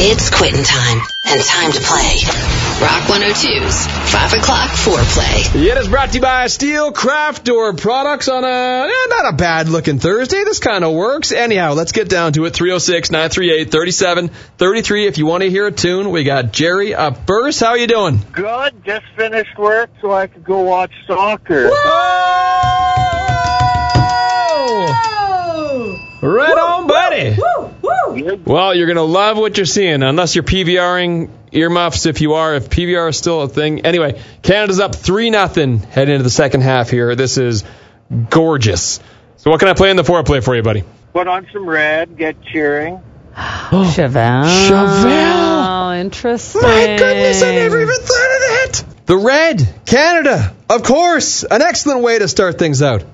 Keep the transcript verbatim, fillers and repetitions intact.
It's quitting time and time to play. Rock one oh two's five o'clock foreplay. It is brought to you by Steel Craft Door Products on a, eh, not a bad looking Thursday. This kind of works. Anyhow, let's get down to it. three oh six, nine three eight, three seven three three. If you want to hear a tune, we got Jerry up first. How you doing? Good. Just finished work so I could go watch soccer. Right on, buddy. Woo, woo. Well, you're going to love what you're seeing, unless you're PVRing. Earmuffs if you are, if P V R is still a thing. Anyway, Canada's up three nothing heading into the second half here. This is gorgeous. So what can I play in the foreplay for you, buddy? Put on some Red, get cheering. Chevelle. Chevelle. Oh, interesting. My goodness, I never even thought of that. The Red, Canada, of course. An excellent way to start things out.